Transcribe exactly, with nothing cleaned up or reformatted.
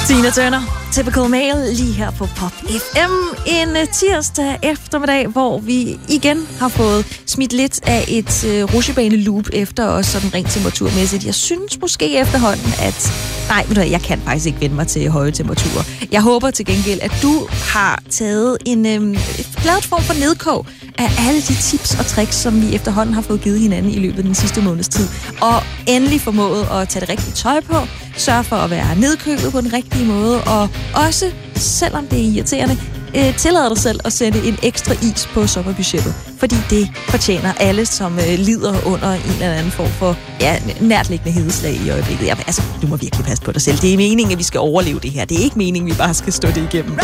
Tina Turner, Typical Male, lige her på Pop F M. En tirsdag eftermiddag, hvor vi igen har fået smidt lidt af et uh, rutsjebane-loop efter os, sådan rent temperaturmæssigt. Jeg synes måske efterhånden, at nej, jeg kan faktisk ikke vende mig til høje temperaturer. Jeg håber til gengæld, at du har taget en øhm, lavet form for nedkog af alle de tips og tricks, som vi efterhånden har fået givet hinanden i løbet af den sidste måneds tid. Og endelig formået at tage det rigtige tøj på, sørge for at være nedkølet på den rigtige måde, og også, selvom det er irriterende, øh, tillader dig selv at sætte en ekstra is på sommerbudgettet. Fordi det fortjener alle, som øh, lider under en eller anden form for ja, nærtliggende hedeslag i øjeblikket. Ja, altså, du må virkelig passe på dig selv. Det er meningen, at vi skal overleve det her. Det er ikke meningen, at vi bare skal stå det igennem.